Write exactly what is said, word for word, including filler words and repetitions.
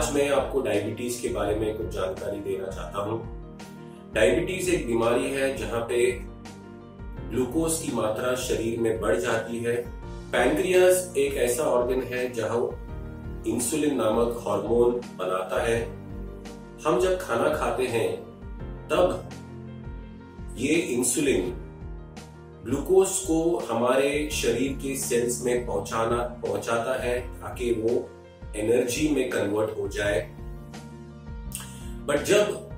आज मैं आपको डायबिटीज के बारे में कुछ जानकारी देना चाहता हूं। डायबिटीज एक बीमारी है जहां पे ग्लूकोज की मात्रा शरीर में बढ़ जाती है। पैनक्रियाज एक ऐसा ऑर्गन है जहां इंसुलिन नामक हार्मोन बनाता है। हम जब खाना खाते हैं तब ये इंसुलिन ग्लूकोज को हमारे शरीर के सेल्स में पहुंचाना पहुंचाता है ताकि वो एनर्जी में कन्वर्ट हो जाए। बट जब